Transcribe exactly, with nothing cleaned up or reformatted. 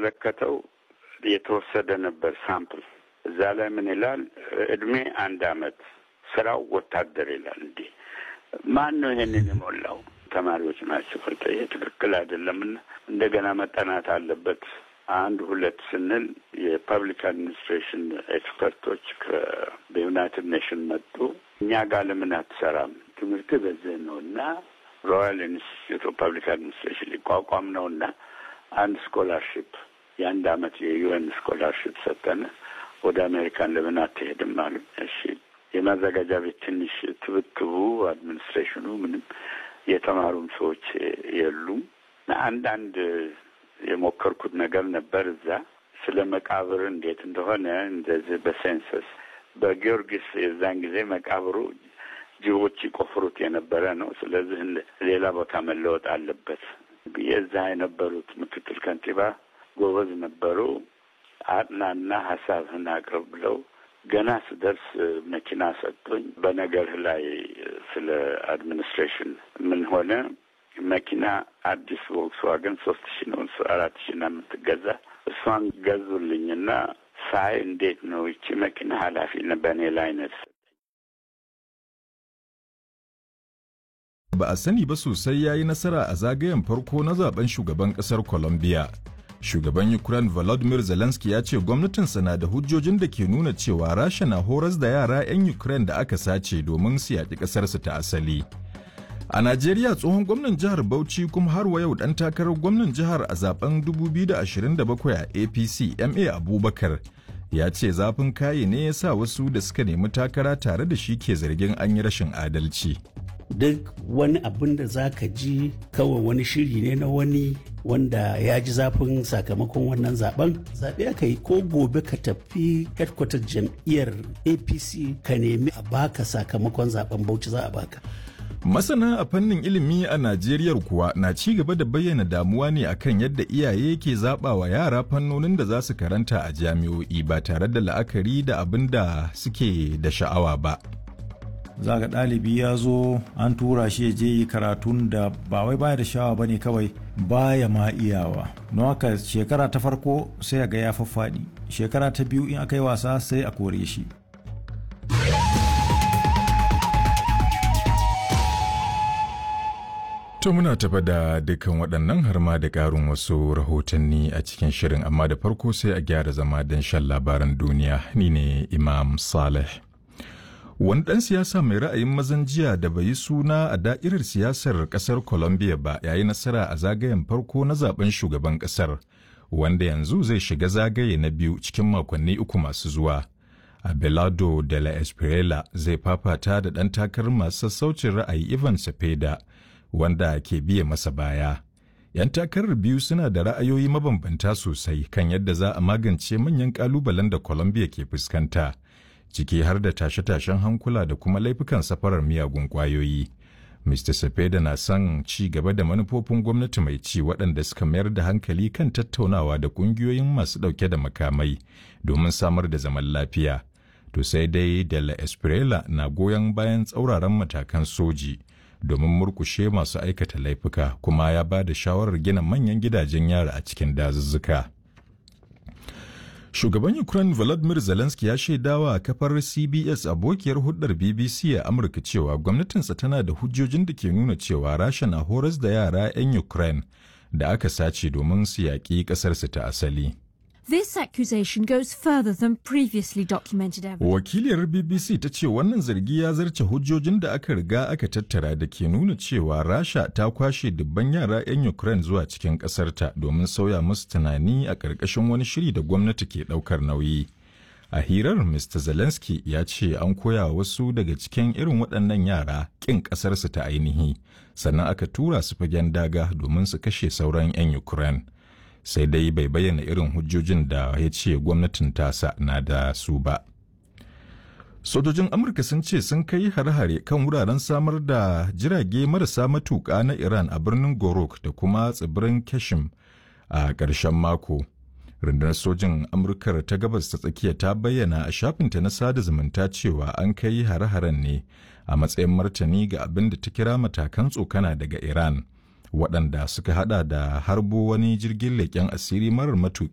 ስመለከተው የተወሰደ ነበር ሳምፕል። እዛ ላይ ምን ይላል? እድሜ አንድ አመት፣ ስራው ወታደር ይላል። እንዴ ማን ነው ይሄንን የሞላው? ተማሪዎች ናቸው። ይሄ ትክክል አይደለምና እንደገና መጠናት አለበት። አንድ ሁለት ስንል የፐብሊክ አድሚኒስትሬሽን ኤክስፐርቶች ከዩናይትድ ኔሽን መጡ። እኛ ጋር ለምን አትሰራም? ትምህርት በዚህ ነውና ሮያል ኢንስቲትዩት ኦፍ ፐብሊክ አድሚኒስትሬሽን ሊቋቋም ነውና አንድ ስኮላርሺፕ የአንድ አመት የዩኤን ስኮላርሺፕ ሰጠን። ወደ አሜሪካን ለምን አትሄድም አሉ። እሺ የማዘጋጃ ቤት ትንሽ ትብትቡ አድሚኒስትሬሽኑ ምንም የተማሩም ሰዎች የሉም። አንዳንድ የሞከርኩት ነገር ነበር እዛ ስለ መቃብር እንዴት እንደሆነ እንደዚህ በሴንሰስ በጊዮርጊስ የዛን ጊዜ መቃብሩ ጅቦች ይቆፍሩት የነበረ ነው። ስለዚህ ሌላ ቦታ መለወጥ አለበት። የዛ የነበሩት ምክትል ከንቲባ ጎበዝ ነበሩ። አጥናና ሀሳብህን አቅርብ ብለው ገና ስደርስ መኪና ሰጡኝ። በነገርህ ላይ ስለ አድሚኒስትሬሽን ምን ሆነ? መኪና አዲስ ቮልክስዋገን ሶስት ሺህ ነው አራት ሺህ ነው የምትገዛ። እሷን ገዙልኝና ሳይ እንዴት ነው ይቺ መኪና ኃላፊ በእኔ ላይ ነች። Ba a sani ba sosai ya yi nasara a zagayen farko na zaben shugaban ƙasar Colombia. Shugaban Ukraine Volodymyr Zelensky ya ce gwamnatinsa na da hujjojin da ke nuna cewa Rasha na horas da yara 'yan Ukraine da aka sace domin su yaƙi ƙasarsu ta asali. A Najeriya tsohon gwamnan jihar Bauchi kuma har wa yau ɗan takarar gwamnan jihar a zaben dubu biyu da ashirin da bakwai a A P C M A Abubakar ya ce zafin kaye ne ya sa wasu da suka nemi takara tare da shi ke zargin an yi rashin adalci. Duk wani abin da za ka ji kawai wani shiri ne na wani wanda ya ji zafin sakamakon wannan zaben zaɓe aka yi. Ko gobe ka tafi headquarter jam'iyyar A P C ka nemi a baka sakamakon zaben Bauchi za a baka. Masana a fannin ilimi a Najeriya kuwa na ci gaba da bayyana damuwa ne akan yadda iyaye ke zaɓa wa yara fannonin da za su karanta a jami'o'i ba tare da la'akari da abin da suke da sha'awa ba. Za ga ɗalibi ya zo an tura shi ya je yi karatun da ba wai baya da sha'awa ba ne, kawai baya ma iyawa. Don haka shekara ta farko sai ga ya faffaɗi, shekara ta biyu in aka yi wasa sai a kore shi. To muna tafa da dukkan waɗannan har ma da ƙarin wasu rahotanni a cikin shirin, amma da farko sai a gyara zama don shan labaran duniya. Ni ne Imam Saleh. Wani ɗan siyasa mai ra'ayin mazan jiya da bai yi suna a da'irar siyasar ƙasar Colombia ba ya yi nasara a zagayen farko na zaben shugaban ƙasar, wanda yanzu zai shiga zagaye na biyu cikin makonni uku masu zuwa. Abelardo de la Espriella zai fafata da ɗan takarar masu sassaucin ra'ayi Ivan Cepeda, wanda ke biye masa baya. 'Yan takarar biyu suna da ra'ayoyi mabambanta sosai kan yadda za a magance manyan ƙalubalen da Colombia ke fuskanta, ciki har da tashe-tashen hankula da kuma laifukan safarar miyagun ƙwayoyi. Mister Cepeda na son ci gaba da manufofin gwamnati mai ci waɗanda suka mayar da hankali kan tattaunawa da ƙungiyoyin masu ɗauke da makamai domin samar da zaman lafiya. To sai dai de la Espriella na goyon bayan tsauraran matakan soji domin murkushe masu aikata laifuka, kuma ya ba da shawarar gina manyan gidajen yara a cikin dazuzzuka. Shugaban Ukraine Volodymyr Zelensky ya shaidawa a kafar C B S abokiyar hulɗar B B C a Amurka cewa gwamnatinsa tana da hujjojin da ke nuna cewa Rasha na horas da yara 'yan Ukraine da aka sace domin su yaƙi ƙasarsu ta asali. This accusation goes further than previously documented evidence. Wakiliyar B B C ta ce wannan zargi ya zarce hujjojin da aka riga aka tattara da ke nuna cewa Rasha ta kwashe dubban yara 'yan Ukraine zuwa cikin ƙasarta domin sauya musu tunani a ƙarƙashin wani shiri da gwamnati ke ɗaukar nauyi. A hirar Mister Zelensky ya ce an koya wasu daga cikin irin waɗannan yara ƙin ƙasarsu ta ainihi, sannan aka tura su fagen daga domin su kashe sauran 'yan Ukraine. Sai dai bai bayyana irin hujjojin da ya ce gwamnatin tasa na da su ba. Sojojin Amurka sun ce sun kai hare-hare kan wuraren samar da jirage marasa matuƙa na Iran a birnin Gorok da kuma tsibirin Kashim a ƙarshen mako. Rundunar sojin Amurkar ta gabas ta tsakiya ta bayyana a shafinta na sada zumunta cewa an kai hare-haren ne a matsayin martani ga abin da ta kira matakan tsokana daga Iran, waɗanda suka hada da harbo wani jirgin leƙen asiri marar matuƙi